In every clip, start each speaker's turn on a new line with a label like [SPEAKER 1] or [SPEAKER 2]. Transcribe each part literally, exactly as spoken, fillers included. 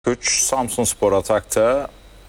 [SPEAKER 1] üç Samsunspor atakta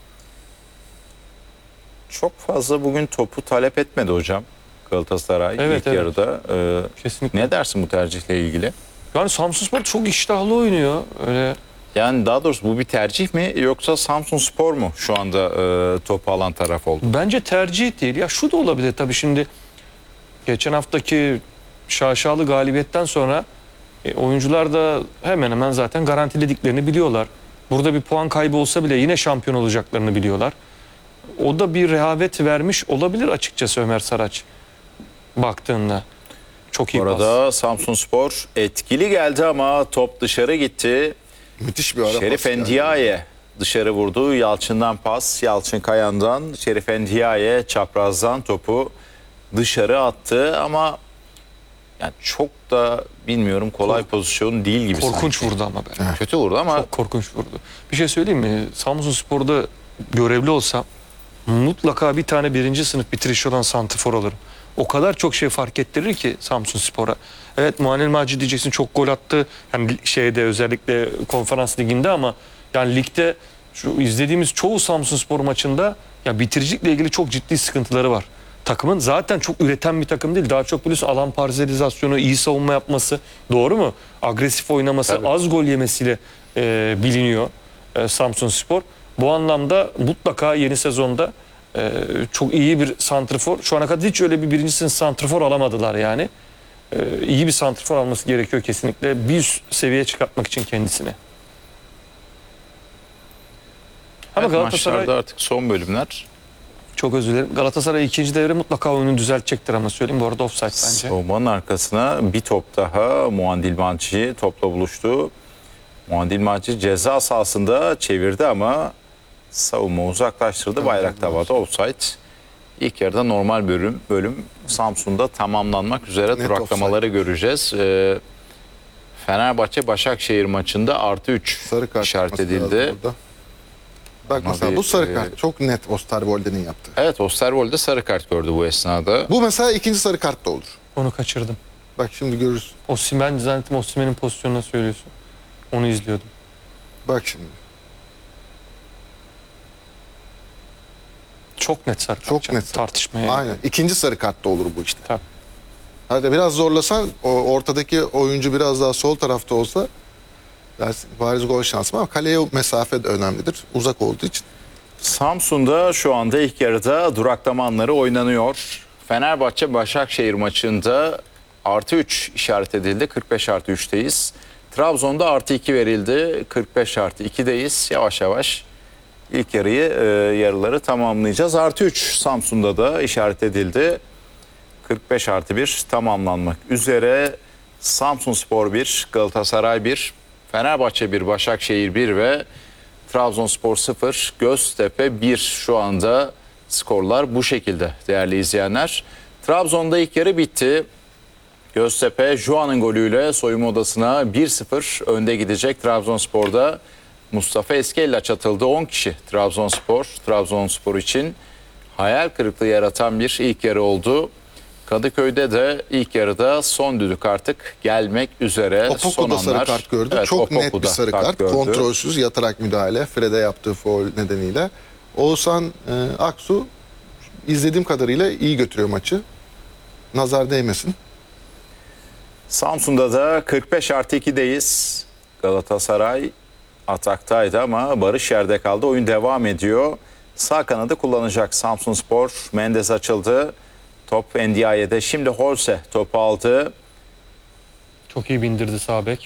[SPEAKER 1] çok fazla bugün topu talep etmedi hocam Galatasaray
[SPEAKER 2] Evet,
[SPEAKER 1] ilk
[SPEAKER 2] evet.
[SPEAKER 1] yarıda. Ee,
[SPEAKER 2] Kesinlikle.
[SPEAKER 1] ne dersin bu tercihle ilgili?
[SPEAKER 2] Yani Samsunspor çok iştahlı oynuyor. Öyle
[SPEAKER 1] Yani daha doğrusu bu bir tercih mi yoksa Samsunspor mu şu anda e, topu alan taraf oldu?
[SPEAKER 2] bence tercih değil. Ya şu da olabilir tabii, şimdi geçen haftaki şaşalı galibiyetten sonra e, oyuncular da hemen hemen zaten garantilediklerini biliyorlar. Burada bir puan kaybı olsa bile yine şampiyon olacaklarını biliyorlar. O da bir rehavet vermiş olabilir açıkçası Ömer Saraç baktığında. Çok iyi
[SPEAKER 1] Bu
[SPEAKER 2] pas.
[SPEAKER 1] arada Samsunspor etkili geldi ama top dışarı gitti.
[SPEAKER 3] Müthiş bir ara
[SPEAKER 1] Şerif
[SPEAKER 3] pas geldi.
[SPEAKER 1] Endiaye dışarı vurdu. Yalçın'dan pas, Yalçın Kayan'dan Şerif Endiaye çaprazdan topu dışarı attı ama yani çok da bilmiyorum kolay pozisyon değil gibi.
[SPEAKER 2] Korkunç
[SPEAKER 1] sanki.
[SPEAKER 2] vurdu ama be.
[SPEAKER 1] Kötü vurdu ama
[SPEAKER 2] Çok korkunç vurdu. Bir şey söyleyeyim mi? Samsunspor'da görevli olsam mutlaka bir tane birinci sınıf bitiriş olan santifor alırım. O kadar çok şey fark ettirir ki Samsunspor'a. Evet, Muanel Maci diyeceksin, çok gol attı. Yani şeyde, özellikle konferans liginde, ama yani ligde şu izlediğimiz çoğu Samsunspor maçında ya bitiricilikle ilgili çok ciddi sıkıntıları var. Takımın zaten çok üreten bir takım değil. Daha çok biliyorsun alan parzelizasyonu, iyi savunma yapması, doğru mu? Agresif oynaması,
[SPEAKER 1] Tabii.
[SPEAKER 2] az gol yemesiyle e, biliniyor e, Samsunspor. Bu anlamda mutlaka yeni sezonda e, çok iyi bir santrfor. Şu ana kadar hiç öyle bir birinci sınıf santrfor alamadılar yani. E, iyi bir santrfor alması gerekiyor kesinlikle. Bir üst seviyeye çıkartmak için kendisini. Ama
[SPEAKER 1] evet,
[SPEAKER 2] Galatasaray,
[SPEAKER 1] maçlarda artık son bölümler.
[SPEAKER 2] çok özür dilerim, Galatasaray ikinci devre mutlaka oyunu düzeltecektir ama söyleyeyim. Bu arada offside bence.
[SPEAKER 1] Savunmanın arkasına bir top daha Muandil Maci topla buluştu. Muandil Maci ceza sahasında çevirdi ama savunma uzaklaştırdı. Bayrak havada, offside. İlk yarıda normal bölüm bölüm Samsun'da tamamlanmak üzere.
[SPEAKER 3] Net
[SPEAKER 1] Duraklamaları göreceğiz. Ee, Fenerbahçe Başakşehir maçında artı üç
[SPEAKER 3] Sarı kart
[SPEAKER 1] işaret
[SPEAKER 3] yapması lazım
[SPEAKER 1] edildi.
[SPEAKER 3] burada. Bak
[SPEAKER 1] Ama
[SPEAKER 3] mesela
[SPEAKER 1] bir,
[SPEAKER 3] bu sarı
[SPEAKER 1] e,
[SPEAKER 3] kart çok net Osterwolde'nin yaptığı.
[SPEAKER 1] Evet, Osterwolde sarı kart gördü bu esnada.
[SPEAKER 3] Bu mesela ikinci sarı kart da olur.
[SPEAKER 2] Onu kaçırdım.
[SPEAKER 3] Bak şimdi görürsün.
[SPEAKER 2] Osimhen, zannettim Osimhen'in pozisyonuna söylüyorsun. Onu izliyordum.
[SPEAKER 3] Bak şimdi.
[SPEAKER 2] Çok net sarı kart.
[SPEAKER 3] Çok
[SPEAKER 2] canım.
[SPEAKER 3] net.
[SPEAKER 2] Tartışmaya.
[SPEAKER 3] Aynen. İkinci sarı kart da olur bu işte.
[SPEAKER 2] Tabii.
[SPEAKER 3] Hadi biraz zorlasan o ortadaki oyuncu biraz daha sol tarafta olsa dersin bariz gol şansı var ama kaleye mesafe de önemlidir. Uzak olduğu için.
[SPEAKER 1] Samsun'da şu anda ilk yarıda duraklama anları oynanıyor. Fenerbahçe Başakşehir maçında artı üç işaret edildi. kırk beş artı üçteyiz. Trabzon'da artı iki verildi. kırk beş artı ikideyiz. Yavaş yavaş ilk yarıyı e, yarıları tamamlayacağız. Artı üç Samsun'da da işaret edildi. kırk beş artı bir tamamlanmak üzere. Samsunspor bir, Galatasaray bir, Fenerbahçe bir, Başakşehir bir ve Trabzonspor sıfır, Göztepe bir. Şu anda skorlar bu şekilde değerli izleyenler. Trabzon'da ilk yarı bitti. Göztepe Juan'ın golüyle soyunma odasına bir sıfır önde gidecek. Trabzonspor'da Mustafa Eskellaç atıldı. on kişi Trabzonspor. Trabzonspor için hayal kırıklığı yaratan bir ilk yarı oldu. Kadıköy'de de ilk yarıda son düdük artık gelmek üzere.
[SPEAKER 3] Opoku
[SPEAKER 1] son
[SPEAKER 3] da sarı
[SPEAKER 1] anlar.
[SPEAKER 3] kart gördü.
[SPEAKER 1] Evet,
[SPEAKER 3] Çok
[SPEAKER 1] Opoku
[SPEAKER 3] net bir
[SPEAKER 1] da
[SPEAKER 3] sarı kart.
[SPEAKER 1] gördü.
[SPEAKER 3] Kontrolsüz yatarak müdahale. Fred'e yaptığı faul nedeniyle. Oğuzhan e, Aksu izlediğim kadarıyla iyi götürüyor maçı. Nazar değmesin.
[SPEAKER 1] Samsun'da da kırk beş artı ikideyiz. Galatasaray ataktaydı ama Barış yerde kaldı. Oyun devam ediyor. Sağ kanadı kullanacak Samsunspor. Mendes açıldı. Top Ndiaye'de. Şimdi Holse topu aldı.
[SPEAKER 2] Çok iyi bindirdi sağ bek.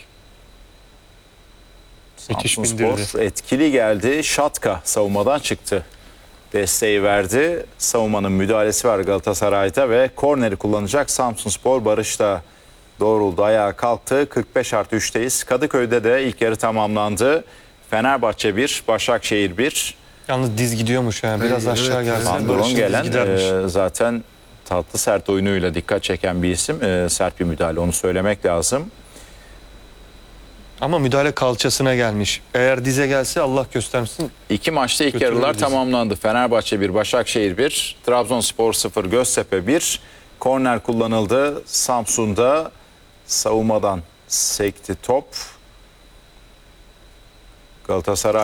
[SPEAKER 2] Müthiş bindirdi.
[SPEAKER 1] Samsunspor etkili geldi. Şatka savunmadan çıktı. Desteği verdi. Savunmanın müdahalesi var Galatasaray'da ve korneri kullanacak Samsunspor. Barış da doğruldu, ayağa kalktı. kırk beş artı üçteyiz. Kadıköy'de de ilk yarı tamamlandı. Fenerbahçe bir, Başakşehir bir.
[SPEAKER 2] Yalnız diz gidiyormuş yani. Biraz
[SPEAKER 3] Evet,
[SPEAKER 2] aşağı
[SPEAKER 3] evet.
[SPEAKER 2] gelse
[SPEAKER 1] Van
[SPEAKER 2] Barış'ın
[SPEAKER 1] Doron
[SPEAKER 2] diz
[SPEAKER 1] gelen
[SPEAKER 2] gidermiş.
[SPEAKER 1] e, zaten tatlı sert oyunuyla dikkat çeken bir isim. E, sert bir müdahale, onu söylemek lazım.
[SPEAKER 2] Ama müdahale kalçasına gelmiş. Eğer dize gelse Allah göstermesin.
[SPEAKER 1] İki maçta ilk
[SPEAKER 2] Götürür
[SPEAKER 1] yarılar
[SPEAKER 2] bizi.
[SPEAKER 1] tamamlandı. Fenerbahçe bir, Başakşehir bir, Trabzonspor sıfır, Göztepe bir. Korner kullanıldı. Samsun'da savunmadan sekti top. Galatasaray